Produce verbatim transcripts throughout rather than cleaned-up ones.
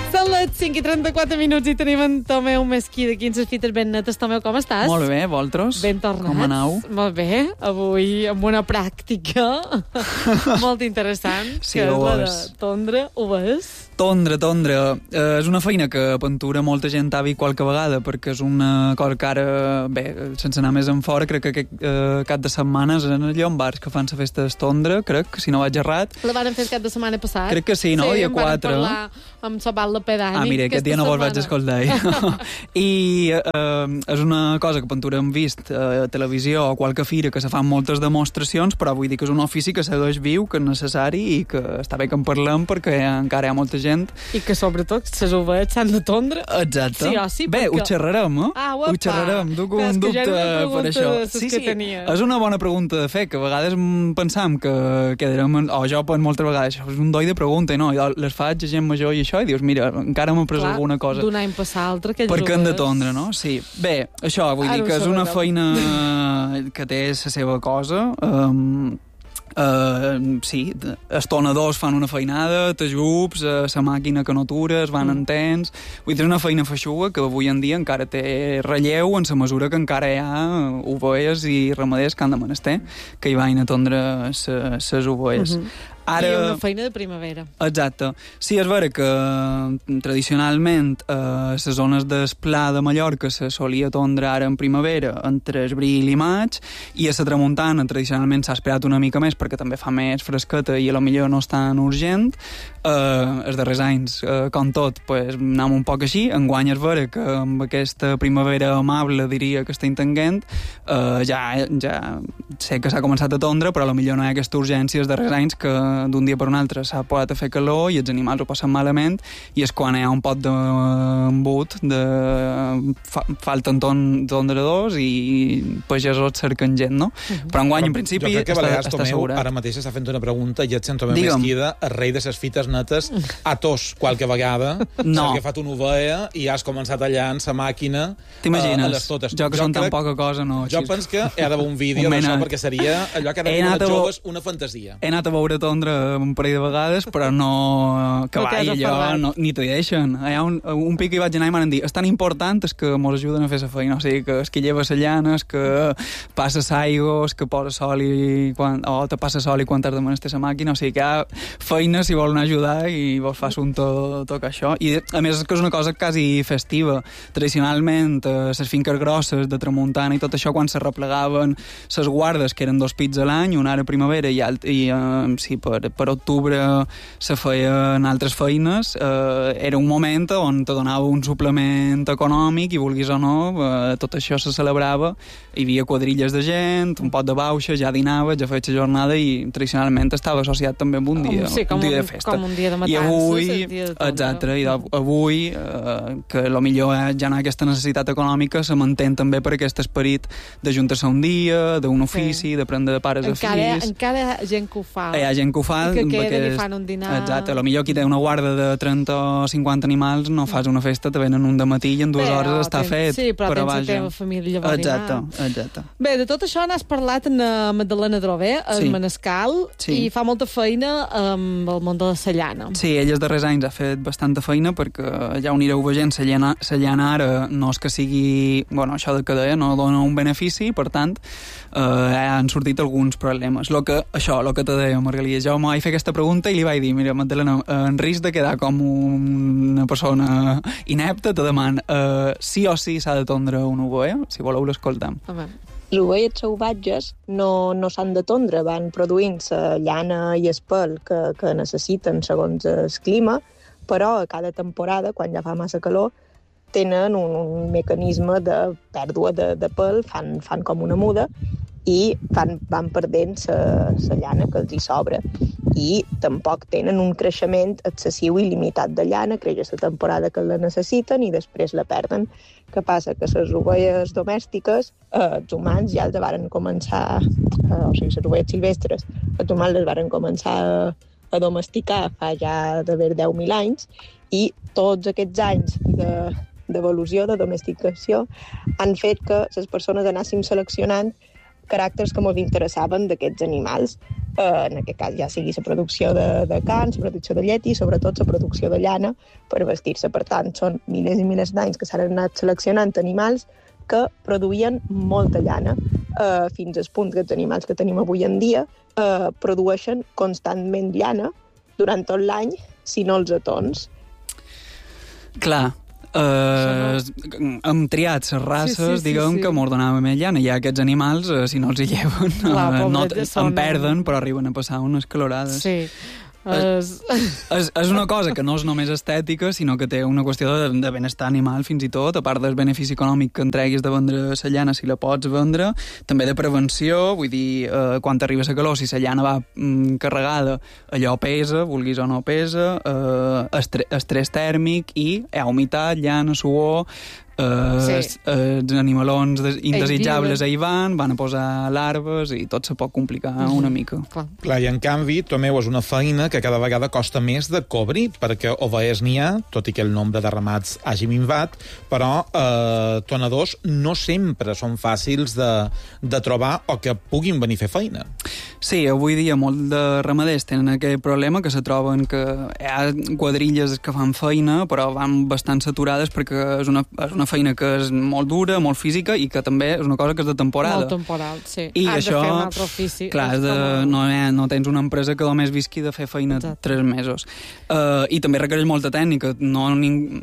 Són les cinc i trenta-quatre minuts i tenim en Tomeu Mesquí de Quinses Fites ben netes. Tomeu, com estàs? Molt bé, vosaltres? Ben tornats. Com aneu? Molt bé. Avui amb una pràctica molt interessant, Sí, que és ho la de és. tondre. Ho és? Tondre, tondre. Eh, és una feina que aventura molta gent a Vic qualque vegada, perquè és una cosa que ara, bé, sense anar més en fora, crec que aquest eh, cap de setmanes en el Llombards que fan la festa d'Estondre, crec, si no vaig errat. La van fer el cap de setmana passat. Crec que sí, no? Sí, Dia quatre. Sí, parlar amb Sobal la Pedànic. Ah, mira, aquest dia no vos vaig escoltar. I eh, és una cosa que aventura hem vist a televisió o qualque fira, que se fan moltes demostracions, però vull dir que és un ofici que segueix viu, que és necessari i que està bé que en parlem perquè encara hi ha molta gent. I que sobretot les ovelles s'han de tondre. Exacte. Sí o sí, bé, perquè... ho xerrarem, eh? Ah, uepa. Ho xerrarem, duc Clar, és un que ja dubte era una per pregunta això. de ses que tenia. És una bona pregunta de fer, que a vegades pensam que quedarem, o jo penso moltes vegades, això és un doi de pregunta, i no, jo les faig a gent major i això, i dius, mira, encara m'ha pres Clar, alguna cosa. d'un any passar a l'altre, aquelles Per què hem de ovelles. tondre, no? Sí. Bé, això, vull Ara dir ho que és una sabrem. feina que té la seva cosa. Um, Uh, sí, els tonadors fan una feinada, t'ajups, uh, la màquina que no atures, van mm. en tens. Vull dir, és una feina feixuga que avui en dia encara té relleu en la mesura que encara hi ha ovelles i ramaders que han de menester, que hi van a tondre les ovelles. Mm-hmm. Ara... I una feina de primavera. Exacte. Sí, és vera que tradicionalment a les zones del Pla de Mallorca se solia tondre ara en primavera entre abril i maig, i a la tramuntana tradicionalment s'ha esperat una mica més perquè també fa més fresqueta i a lo millor no és tan urgent. Uh, els darrers anys, uh, com tot, pues, anem un poc així. Enguany és vera que amb aquesta primavera amable, diria, que estem tenint, uh, ja, ja sé que s'ha començat a tondre, però a lo millor no hi ha aquesta urgència els darrers anys que d'un dia per un altre s'ha posat a fer calor i els animals ho passen malament, i és quan hi ha un pot d'embut de... Fa, falten ton, tondredors i pagesos cerquen gent, no? Uh-huh. Però enguany, en principi, jo crec que està, Balears, està Tomeu, assegurat. ara mateix està fent una pregunta i et sent Tomeu Digue'm. Mesquida, el rei de ses fites netes, a tos qualque vegada, no. s'ha agafat una ovella i has començat allà en sa màquina t'imagines? Uh, a les totes. Jo que són tan crec, poca cosa, no. Jo penso que hi ha d'haver un vídeo un d'això, mena... perquè seria allò que ha de He fer anat les a vo- joves una fantasia. He anat a veure tondre un parell de vegades, però no... Que No va, t'has allò, aferrat. no, ni t'ho deixen. Hi ha un, un pic que hi vaig anar i m'han dit, és tan important és que mos ajuden a fer la feina. O sigui, que és que lleva la llana, és que passa l'aigua, és que posa sol i quan, o te passa sol i quan t'has de menester la màquina. O sigui, que hi ha feina si volen ajudar i vos fa un to, tot això. I a més és que és una cosa quasi festiva. Tradicionalment, eh, les finques grosses de tramuntana i tot això, quan se replegaven les guardes, que eren dos pits a l'any, una ara a primavera i, alt, i eh, sí, per, per octubre se feien altres feines, eh, era un moment on te donava un suplement econòmic i, vulguis o no, eh, tot això se celebrava, hi havia quadrilles de gent, un pot de bauxa, ja dinava, ja feia jornada i tradicionalment estava associat també amb un dia, Sí, com un dia un- de festa. com un dia de I matances, avui, el dia de tondre. exacte, i avui, eh, que potser eh, ja no hi ha aquesta necessitat econòmica, se mantén també per aquest esperit d'ajuntar-se un dia, d'un ofici, sí. de prendre de pares encara, a fills. encara hi ha gent que ho fa. Hi ha gent que ho fa. I que queden perquè i és- fan un dinar. Exacte, potser qui té una guarda de trenta o cinquanta animals no fas una festa, te venen un dematí i en dues Però hores està tens- fet. Sí, però, però tens vaja. la teva família a Exacte, dinar. exacte. Bé, de tot això n'has parlat amb la Magdalena Drové, el Sí. Manescal, Sí. i fa molta feina amb el món de la cellana. Sí, ell els darrers anys ha fet bastanta feina perquè ja ho anireu veient, la llana, la llana ara no és que sigui, bueno, això del que deia, no dona un benefici, per tant, eh, han sortit alguns problemes. Lo que, això, el que te deia, Margalida, jo m'ho vaig fer aquesta pregunta i li vaig dir, mira, Magdalena, en risc de quedar com una persona inepta, te deman, eh, sí o sí s'ha de tondre un oboe, si voleu l'escoltam. Home. Les ovelles salvatges no, no s'han de tondre, van produint la llana i el pèl que, que necessiten segons el clima, però a cada temporada, quan ja fa massa calor, tenen un, un mecanisme de pèrdua de, de pèl, fan, fan com una muda i van, van perdent la llana que els hi sobra. I tampoc tenen un creixement excessiu i limitat de llana, creix la temporada que la necessiten i després la perden. Què passa? Que les ovelles domèstiques, eh, els humans ja els varen començar, eh, o sigui, les ovelles silvestres, els humans les varen començar a, a domesticar fa ja d'haver deu mil anys, i tots aquests anys de, d'evolució, de domesticació, han fet que les persones anàssim seleccionant caràcters que ens interessaven d'aquests animals, eh, en aquest cas ja sigui la producció de, de carn, la producció de llet i sobretot la producció de llana per vestir-se. Per tant, són milers i milers d'anys que s'han anat seleccionant animals que produïen molta llana, eh, fins al punt que els animals que tenim avui en dia eh, produeixen constantment llana durant tot l'any, si no els atons. Clar, eh, hem triat les races, sí, sí, sí, diguem, sí. que mos donaven més llana. Hi ha aquests animals, eh, si no els hi lleven, Clar, eh, no, són... en perden, però arriben a passar unes calorades. Sí. És, és, és una cosa que no és només estètica, sinó que té una qüestió de, de benestar animal fins i tot, a part del benefici econòmic que entreguis de vendre la llana si la pots vendre, també de prevenció, vull dir, eh, quan arriba la calor, si la llana va mm, carregada, allò pesa, vulguis o no pesa, eh, estre, estrès tèrmic i hi ha humitat, llana, suor, Uh, sí. els, els animalons des, indesitjables hi van, van a posar larves i tot se pot complicar mm. una mica. Clar. Clar, i en canvi, Tomeu, és una feina que cada vegada costa més de cobrir, perquè ovelles n'hi ha, tot i que el nombre de ramats hagi minvat, però eh, tonadors no sempre són fàcils de, de trobar o que puguin venir a fer feina. Sí, avui dia molt de ramaders tenen aquest problema, que se troben que hi ha quadrilles que fan feina, però van bastant saturades perquè és una, és una feina que és molt dura, molt física i que també és una cosa que és de temporada. Molt temporal, sí. I has això, de fer un altre ofici. Clar, de, no, no tens una empresa que només visqui de fer feina Exacte. tres mesos. Uh, I també requereix molta tècnica. No, ning...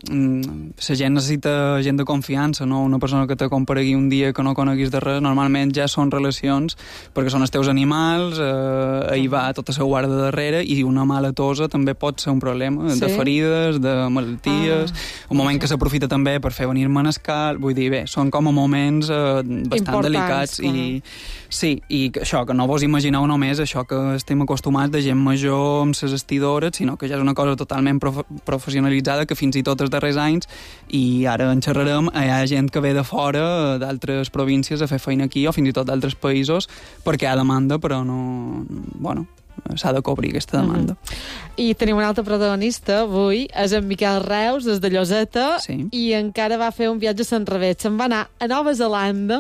La gent necessita gent de confiança, no? Una persona que t'acomparegui un dia que no coneguis de res, normalment ja són relacions, perquè són els teus animals, uh, hi va tota la guarda darrere, i una mala tosa també pot ser un problema, sí? De ferides, de malalties, ah. un moment que s'aprofita també per fer venir manescal, vull dir, bé, són com a moments eh, bastant Importants, delicats clar. i sí, i això, que no vos imagineu només això que estem acostumats de gent major amb ses estidores, sinó que ja és una cosa totalment prof professionalitzada que fins i tot els darrers anys, i ara en xerrarem, hi ha gent que ve de fora d'altres províncies a fer feina aquí o fins i tot d'altres països perquè hi ha demanda, però no... bueno, s'ha de cobrir aquesta demanda. Mm-hmm. I tenim un altre protagonista avui, és en Miquel Reus, des de Lloseta, sí. i encara va fer un viatge a Sant Revés. Se'n va anar a Nova Zelanda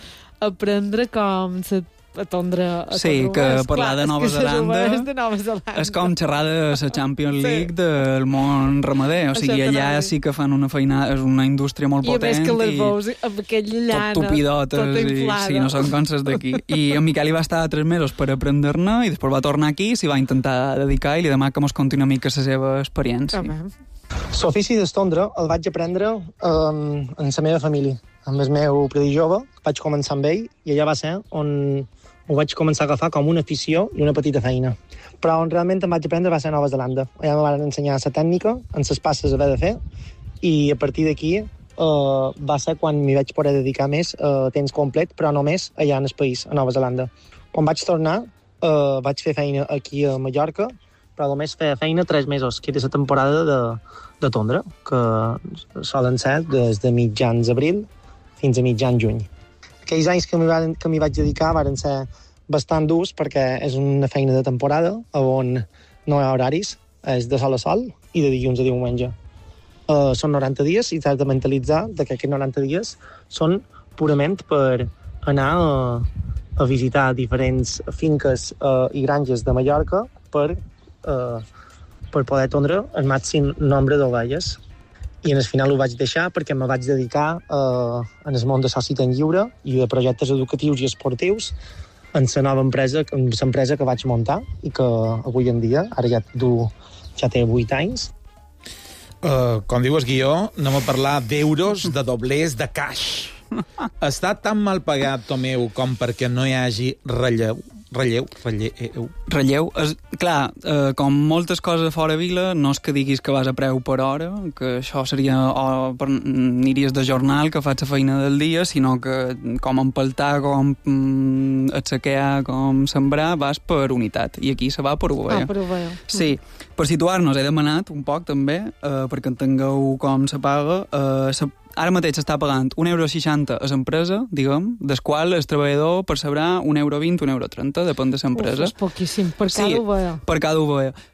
a aprendre com se a tondre... A sí, que és, parlar clar, de Nova, Zelanda, de Nova Zelanda és com xerrar de la Champions League sí. del món ramader. O sigui, allà sí que fan una feina, és una indústria molt I potent. I a més que les veus amb aquella llana, tot tupidotes, tota inflada. I, sí, no són conces d'aquí. I en Miquel hi va estar tres mesos per aprendre-ne i després va tornar aquí i s'hi va intentar dedicar i li demà que mos conti una mica la seva experiència. L'ofici d'estondre el vaig aprendre um, en la meva família. Amb el meu predí jove vaig començar amb ell i allà va ser on ho vaig començar a agafar com una afició i una petita feina. Però on realment em vaig aprendre va ser a Nova Zelanda. Allà em van ensenyar la tècnica, en les passes a haver de fer, i a partir d'aquí uh, va ser quan m'hi vaig poder dedicar més a uh, temps complet, però només allà en el país, a Nova Zelanda. Quan vaig tornar, uh, vaig fer feina aquí a Mallorca, però només feia feina tres mesos, que era la temporada de, de tondre, que solen ser des de mitjans abril fins a mitjans juny. Aquells anys que m'hi que m'hi vaig dedicar van ser bastant durs perquè és una feina de temporada on no hi ha horaris, és de sol a sol i de dilluns a diumenge. Uh, són noranta dies i t'has de mentalitzar que aquests noranta dies són purament per anar a, a visitar diferents finques uh, i granges de Mallorca per, uh, per poder tondre el màxim nombre d'ovelles. I en el final ho vaig deixar perquè me vaig dedicar eh, en el món de soci temps lliure i de projectes educatius i esportius en la nova empresa, en l'empresa que vaig muntar i que avui en dia, ara ja, du, ja té vuit anys. Uh, com diu el guió, anem a parlar d'euros, de doblers, de cash. Està tan mal pagat, Tomeu, com perquè no hi hagi relleu? Relleu, relleu. Relleu, és, clar, eh, com moltes coses a fora vila, no és que diguis que vas a preu per hora, que això seria, o per, aniries de jornal, que faig la feina del dia, sinó que com empeltar, com mm, aixecar, com sembrar, vas per unitat, i aquí se va per ovella. Ah, per ovella. Sí, per situar-nos he demanat un poc també, eh, perquè entengueu com se paga, eh, se ara mateix s'està pagant un euro seixanta a l'empresa, diguem, des qual el treballador percebrà un euro vint, un euro trenta, depèn de l'empresa. És poquíssim, per cada sí, ovella. per cada ovella.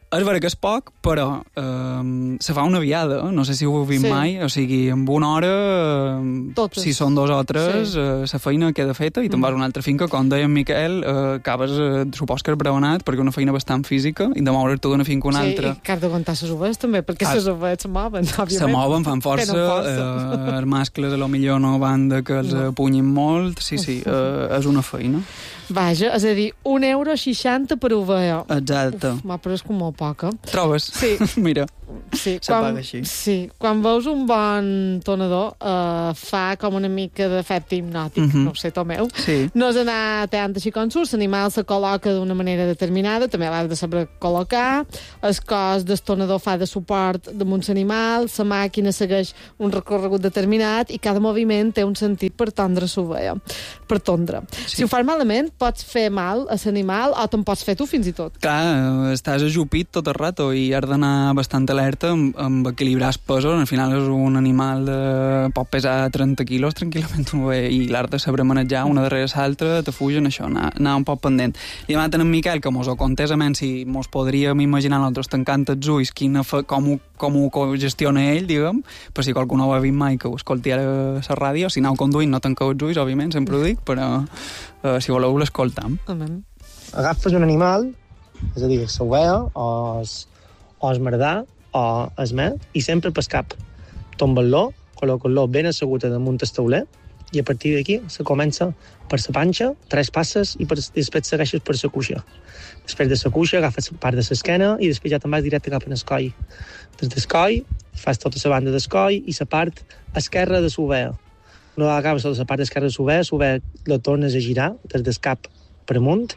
És vera que és poc, però eh, se fa una viada, no sé si ho heu vist sí. mai, o sigui, amb una hora, Totes. si són dos o tres, sí. eh, la feina queda feta i te'n vas a una altra finca, com deia en Miquel, eh, acabes, eh, supos que és braonat, perquè una feina bastant física, i de moure't d'una finca a una sí, altra. Sí, i que has de comptar les ovelles també, perquè les ovelles se mouen, òbviament. Se mouen, fan força, força. Eh, els mascles a lo millor no van de que els no. punyin molt, sí, sí, eh, és una feina. Vaja, és a dir, un euro seixanta per ovella. Exacte. Uf, m'ha pres com molt poca. Trobes? Sí. Mira, sí. se paga així. Sí, quan veus un bon tonador, uh, fa com una mica d'efecte hipnòtic, uh -huh. no ho sé, Tomeu. Sí. No és anar tant així com surt, l'animal se col·loca d'una manera determinada, també l'has de saber col·locar, el cos del tonador fa de suport damunt l'animal, la màquina segueix un recorregut determinat i cada moviment té un sentit per tondre l'ovella, per tondre. Sí. Si ho fas malament, pots fer mal a l'animal o te'n pots fer tu fins i tot. Clar, estàs ajupit tot el rato i has d'anar bastant alerta amb, amb equilibrar els pesos. Al final és un animal de... pot pesar trenta quilos tranquil·lament i l'has de saber manejar una darrere l'altra, te fugen això, anar, anar un poc pendent. Li he demanat a en Miquel que mos ho contesament si mos podríem imaginar nosaltres tancant els ulls quina fa, com, ho, com ho gestiona ell, diguem, per si qualcú no ho ha vist mai que ho escolti ara a la ràdio. Si aneu conduint no tanqueu els ulls, òbviament, sempre ho dic, però uh, si voleu l'escoltam. Amén. Agafes un animal, és a dir, l'ovella o el merdà o el met, i sempre pel cap. Tomben-lo, col·loquen-lo ben assegut damunt el tauler i a partir d'aquí se comença per la panxa, tres passes i, per, i després segueixes per la cuixa. Després de la cuixa agafes part de l'esquena i després ja te'n vas directe cap al coll. Des del coll fas tota la banda del coll i la part esquerra de l'ovella. No agafes tota la part esquerra de l'ovella, l'ovella la tornes a girar des del cap per amunt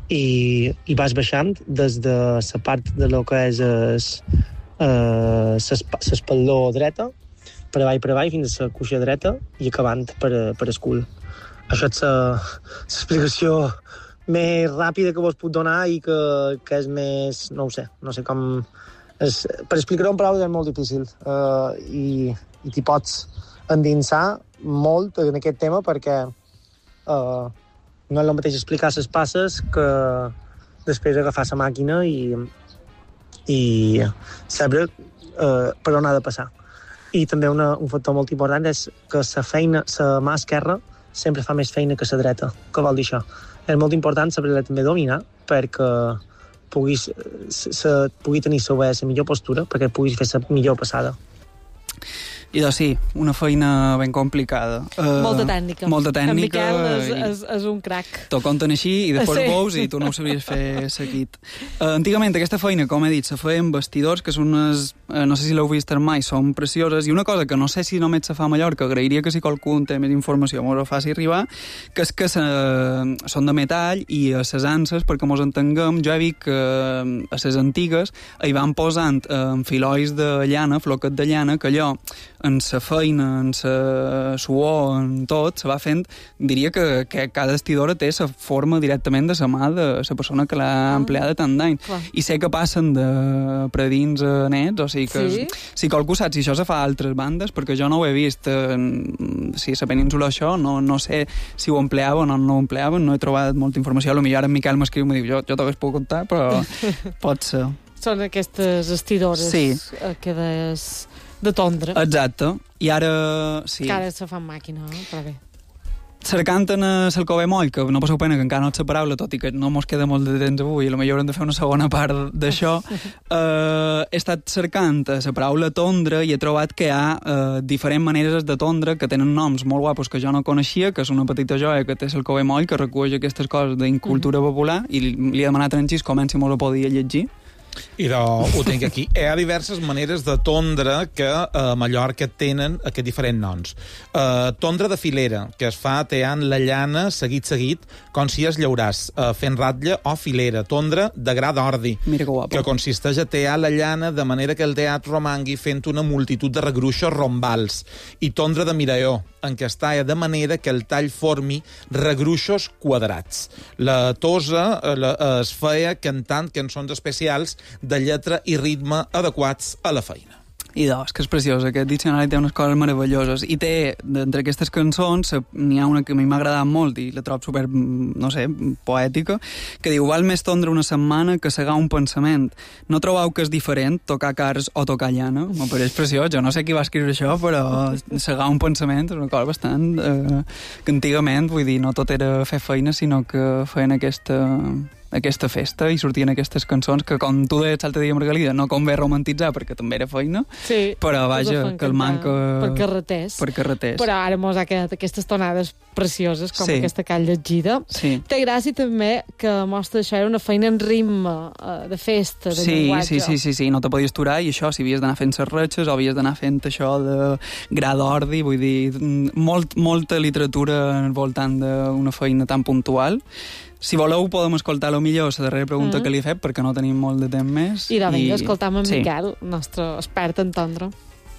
i, i vas baixant des de la part de lo que és l'espatlló dreta per avall per avall fins a la cuixa dreta i acabant per, per el cul. Això és l'explicació més ràpida que vos puc donar i que, que és més... no ho sé, no sé com... És, per explicar-ho en paraules és molt difícil uh, i, i t'hi pots endinsar molt en aquest tema perquè uh, no és el mateix explicar les passes que després agafar la màquina i, i saber uh, per on ha de passar. I també una, un factor molt important és que la feina, la mà esquerra sempre fa més feina que la dreta. Què vol dir això? És molt important saber-la també dominar perquè puguis, se, pugui tenir la millor postura perquè puguis fer la millor passada. I doncs sí, una feina ben complicada. Uh, molta tècnica. Molta tècnica. En Miquel és, és, és un crac. T'ho conten així i després sí. veus i tu no ho sabries fer seguit. Uh, antigament aquesta feina, com he dit, se feia amb vestidors, que són unes, uh, no sé si l'heu vist mai, són precioses, i una cosa que no sé si només se fa a Mallorca, agrairia que si qualcú té més informació mos ho faci arribar, que és que se, són de metall i a les anses, perquè mos entenguem, jo he vist que a les antigues hi van posant uh, filolls de llana, floquet de llana, que allò en sa feina, en sa suor, en tot, se va fent, diria que, que cada vestidora té sa forma directament de sa mà de sa persona que l'ha ah. empleada tant d'any. I sé que passen de predins a nets, o sigui que sí? si qualcú sap si això se fa a altres bandes, perquè jo no ho he vist, eh, si a la península això, no, no sé si ho empleaven o no ho empleaven, no he trobat molta informació, potser ara en Miquel m'escriu i m'ho diu, jo, jo t'ho puc contar, però pot ser. Són aquestes vestidores sí. que des... de tondre. Exacte. I ara... Sí. Que ara se fa amb màquina, no? Però bé. Cercant en el Cove Moll, que no passeu pena que encara no ets la paraula, tot i que no mos queda molt de temps avui, i potser haurem de fer una segona part d'això, eh, he estat cercant la paraula tondre i he trobat que hi ha eh, diferents maneres de tondre que tenen noms molt guapos que jo no coneixia, que és una petita joia que té el Cove Moll, que recull aquestes coses d'incultura popular, i li he demanat a en Xis com si mos ho podia llegir. I de, ho tinc aquí. Hi ha diverses maneres de tondre que a Mallorca tenen aquests diferents noms. Uh, tondre de filera, que es fa teant la llana seguit seguit, com si es llauràs, uh, fent ratlla o filera. Tondre de gra d'ordi, Mira que guapo. Que consisteix a tear la llana de manera que el teat romangui fent una multitud de regruixos rombals. I tondre de miraó, en què es talla de manera que el tall formi regruixos quadrats. La tosa uh, la, uh, es feia cantant cançons especials de lletra i ritme adequats a la feina. I doncs, que és preciós, aquest diccionari té unes coses meravelloses. I té, d'entre aquestes cançons, n'hi ha una que a mi m'ha agradat molt i la trobo super, no sé, poètica, que diu, val més tondre una setmana que segar un pensament. No trobeu que és diferent tocar cars o tocar llana? M'apareix preciós, jo no sé qui va escriure això, però segar un pensament és una cosa bastant... Eh, que antigament, vull dir, no tot era fer feina, sinó que feien aquesta... aquesta festa i sortien aquestes cançons que, com tu deies l'altre dia, Margalida, no convé romantitzar perquè també era feina, sí, però vaja, que el manca... Per carreters. Per carreters. Però ara mos ha quedat aquestes tonades precioses, com sí. aquesta call llegida. Sí. Té gràcia també que mostra això era una feina en ritme, de festa, de sí, llenguatge. Sí, sí, sí, sí, no te podies aturar i això, si havies d'anar fent ses retxes o havies d'anar fent això de gra d'ordi, vull dir, molt, molta literatura al voltant d'una feina tan puntual. Si voleu, podem escoltar lo millor la darrera pregunta mm-hmm. que li he fet, perquè no tenim molt de temps més. I de vinga, I... escoltam en sí. Miquel, el nostre expert en tondre.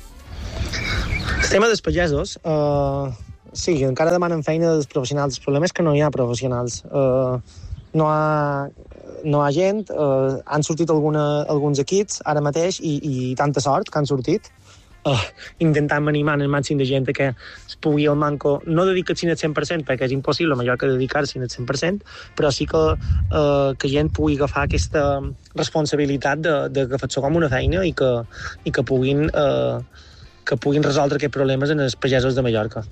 El tema dels pagesos, uh, sí, encara demanen feina dels professionals. El problema és que no hi ha professionals. Uh, no, ha, no hi ha gent, uh, han sortit alguna, alguns equips ara mateix i, i tanta sort que han sortit. Uh, intentant animar el màxim de gent que es pugui el manco, no dedicar-s'hi al cent per cent perquè és impossible a Mallorca dedicar-s'hi al cent per cent, però sí que, uh, que gent pugui agafar aquesta responsabilitat de, de agafar-se com una feina i que, i que puguin uh, que puguin resoldre aquests problemes en els pagesos de Mallorca.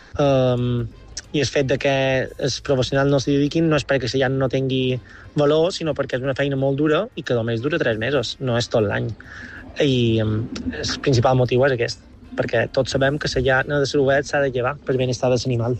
Um, i el fet de que els professionals no s'hi dediquin no és perquè la llana no tingui valor, sinó perquè és una feina molt dura i que només dura tres mesos, no és tot l'any. I um, el principal motiu és aquest, perquè tots sabem que la llana de l'ovet s'ha de llevar per benestar de l'animal.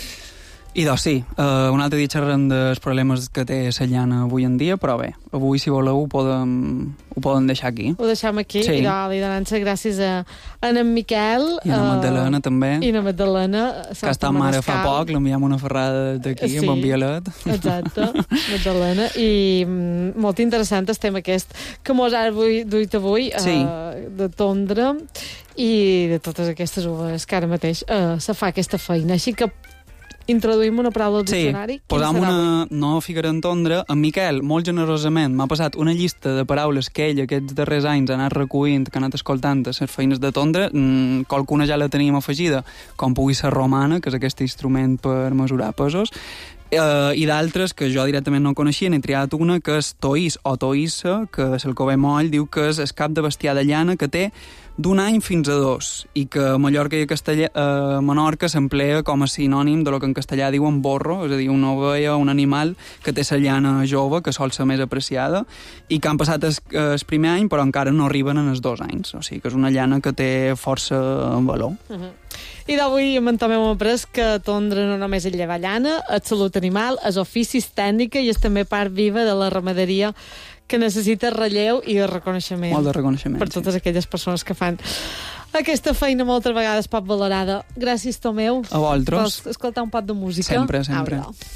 I doncs sí, uh, un altre dia xerrem dels problemes que té la llana avui en dia, però bé, avui, si voleu, ho podem, ho podem deixar aquí. Ho deixem aquí, sí. i li donem les gràcies a, a en Miquel. I a la Magdalena, uh, també. I a la Magdalena. Que ha estat mare fa poc, l'enviem una ferrada d'aquí, sí, amb un violet. Exacte, Magdalena. I mm, molt interessant el tema aquest que mos ha duit avui, sí. uh, de tondre, i de totes aquestes uves que ara mateix uh, se fa aquesta feina. Així que introduïm una paraula al diccionari. Sí, posam una... No ficaré en tondre. En Miquel, molt generosament, m'ha passat una llista de paraules que ell aquests darrers anys ha anat recollint, que ha anat escoltant a les feines de tondre. Mm, qualcuna ja la teníem afegida, com pugui ser romana, que és aquest instrument per mesurar pesos, uh, i d'altres que jo directament no coneixia. N'he triat una que és toís o toïssa, que el Cové Moll diu que és el cap de bestiar de llana que té d'un any fins a dos, i que a Mallorca i a, Castellà, a Menorca s'emplea com a sinònim de lo que en castellà diuen borro, és a dir, una ovella o un animal que té la llana jove, que sol ser més apreciada, i que han passat el, el primer any, però encara no arriben en els dos anys. O sigui, que és una llana que té força valor. Uh-huh. I d'avui amb en Tomeu hem après que tondre no només és llevar llana, és salut animal, és oficis tècnica i és també part viva de la ramaderia que necessita relleu i de reconeixement. Molt de reconeixement, per totes sí. aquelles persones que fan aquesta feina moltes vegades poc valorada. Gràcies, Tomeu. A vosaltres. Vols escoltar un pot de música? Sempre, sempre.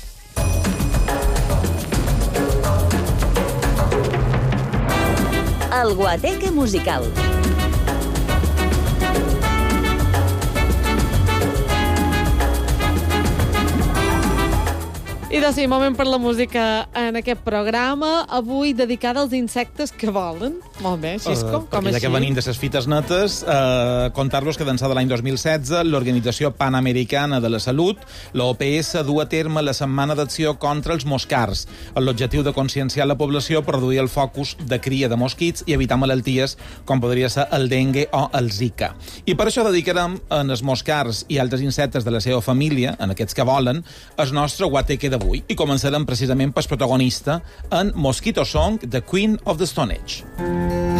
El Guateque Musical. I doncs sí, moment per la música en aquest programa, avui dedicada als insectes que volen. Molt bé, Xisco, uh, com així. Ja que venim de ses fites netes, uh, contar-los que d'ençà de l'any dos mil setze l'Organització Panamericana de la Salut, l'O P S, du a terme la Setmana d'Acció contra els Moscars, amb l'objectiu de conscienciar la població per reduir el focus de cria de mosquits i evitar malalties com podria ser el dengue o el Zika. I per això dedicarem en els moscars i altres insectes de la seva família, en aquests que volen, el nostre guateque d'avui. I començarem precisament pel protagonista en Mosquito Song, The Queen of the Stone Age.